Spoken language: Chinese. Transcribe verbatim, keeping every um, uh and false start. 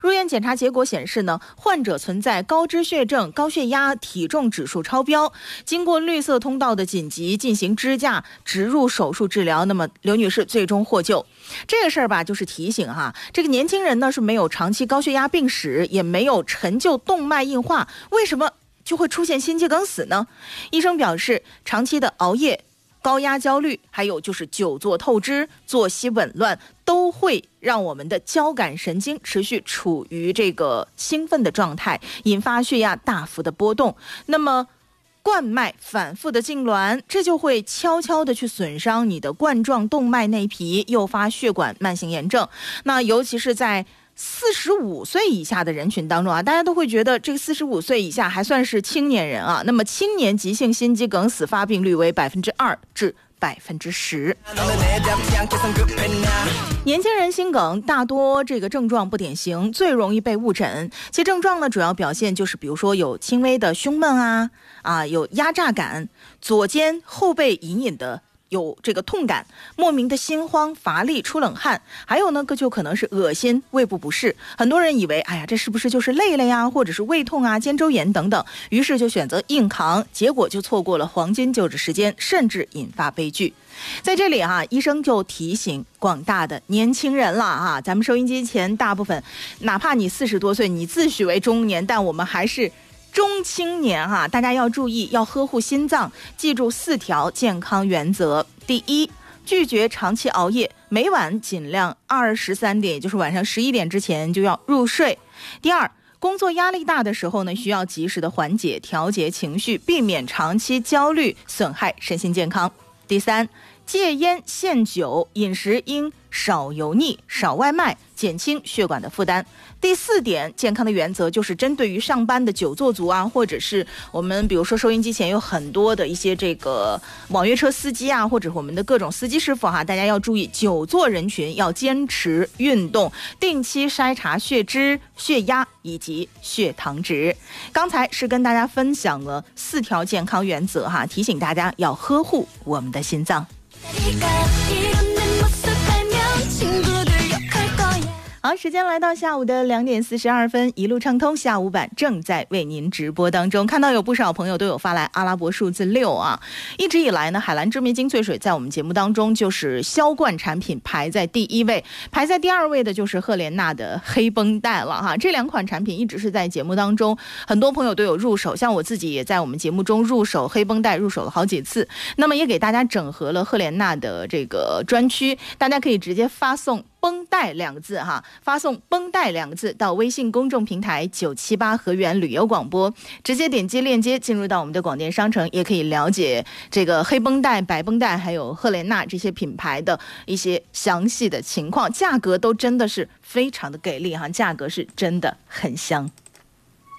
入院检查结果显示呢，患者存在高脂血症、高血压、体重指数超标，经过绿色通道的紧急进行支架、植入手术治疗，那么刘女士最终获救。这个事儿吧，就是提醒哈，这个年轻人呢是没有长期高血压病史，也没有陈旧动脉硬化，为什么就会出现心肌梗死呢？医生表示，长期的熬夜、高压焦虑，还有就是久坐透支、作息紊乱，都会让我们的交感神经持续处于这个兴奋的状态，引发血压大幅的波动。那么冠脉反复的痉挛，这就会悄悄的去损伤你的冠状动脉内皮，诱发血管慢性炎症。那尤其是在四十五岁以下的人群当中啊，大家都会觉得这个四十五岁以下还算是青年人啊。那么青年急性心肌梗死发病率为百分之二至百分之十。年轻人心梗大多这个症状不典型，最容易被误诊。其症状呢，主要表现就是比如说有轻微的胸闷啊啊，有压榨感，左肩后背隐隐的有这个痛感，莫名的心慌、乏力、出冷汗，还有呢，就可能是恶心、胃部不适。很多人以为，哎呀，这是不是就是累了呀，或者是胃痛啊、肩周炎等等，于是就选择硬扛，结果就错过了黄金救治时间，甚至引发悲剧。在这里哈、啊，医生就提醒广大的年轻人了哈、啊，咱们收音机前大部分，哪怕你四十多岁，你自诩为中年，但我们还是中青年哈、啊，大家要注意，要呵护心脏，记住四条健康原则。第一，拒绝长期熬夜，每晚尽量二十三点，也就是晚上十一点之前就要入睡。第二，工作压力大的时候呢，需要及时的缓解、调节情绪，避免长期焦虑损害身心健康。第三，戒烟限酒，饮食应少油腻、少外卖，减轻血管的负担。第四点，健康的原则就是针对于上班的久坐族啊，或者是我们比如说收音机前有很多的一些这个网约车司机啊，或者我们的各种司机师傅哈，大家要注意，久坐人群要坚持运动，定期筛查血脂、血压以及血糖值。刚才是跟大家分享了四条健康原则哈，提醒大家要呵护我们的心脏。好，时间来到下午的两点四十二分，一路畅通下午版正在为您直播当中。看到有不少朋友都有发来阿拉伯数字六啊，一直以来呢，海蓝之谜精粹水在我们节目当中就是销冠产品排在第一位，排在第二位的就是赫莲娜的黑绷带了哈。这两款产品一直是在节目当中，很多朋友都有入手，像我自己也在我们节目中入手黑绷带，入手了好几次。那么也给大家整合了赫莲娜的这个专区，大家可以直接发送绷带两个字哈，发送绷带两个字到微信公众平台九七八河源旅游广播，直接点击链接进入到我们的广电商城，也可以了解这个黑绷带、白绷带还有赫莲娜这些品牌的一些详细的情况，价格都真的是非常的给力哈，价格是真的很香。